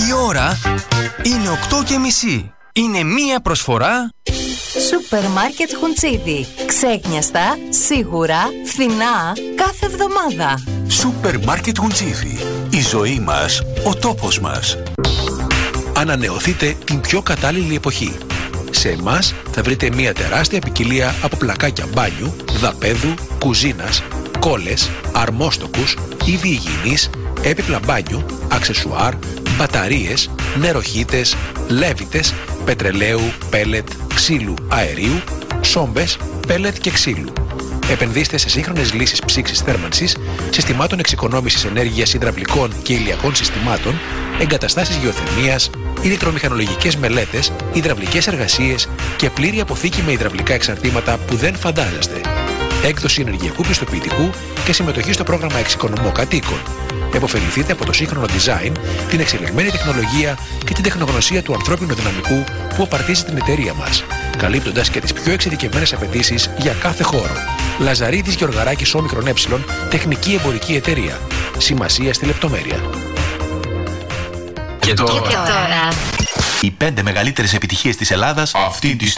Η ώρα είναι 8:30. Είναι μία προσφορά Σούπερ Μάρκετ Χουντσίδι. Ξέχνιαστα, σίγουρα, φθηνά, κάθε εβδομάδα. Σούπερ Μάρκετ Χουντσίδι. Η ζωή μας, ο τόπος μας. Ανανεωθείτε την πιο κατάλληλη εποχή. Σε εμάς θα βρείτε μια τεράστια ποικιλία από πλακάκια μπάνιου, δαπέδου, κουζίνας, κόλλες, αρμόστοκους, είδη υγιεινής, έπιπλα μπάνιου, αξεσουάρ, μπαταρίες, νεροχύτες, λέβητες, πετρελαίου, πέλετ, ξύλου, αερίου, σόμπες, πέλετ και ξύλου. Επενδύστε σε σύγχρονες λύσεις ψήξης θέρμανσης, συστημάτων εξοικονόμησης ενέργειας υδραυλικών και ηλιακών συστημάτων, εγκαταστάσεις γεωθερμίας, ηλεκτρομηχανολογικές μελέτες, υδραυλικές εργασίες και πλήρη αποθήκη με υδραυλικά εξαρτήματα που δεν φαντάζεστε. Έκδοση ενεργειακού πιστοποιητικού και συμμετοχή στο πρόγραμμα Εξοικονομώ Κατοίκων. Εποφεληθείτε από το σύγχρονο design, την εξελιγμένη τεχνολογία και την τεχνογνωσία του ανθρώπινου δυναμικού που απαρτίζει την εταιρεία μας, καλύπτοντας και τις πιο εξειδικευμένες απαιτήσεις για κάθε χώρο. Λαζαρίδης Γεωργαράκης ΟΜΕ, τεχνική εμπορική εταιρεία. Σημασία στη λεπτομέρεια. Και τώρα. Οι 5 μεγαλύτερες επιτυχίες της Ελλάδας αυτή τη στιγμή.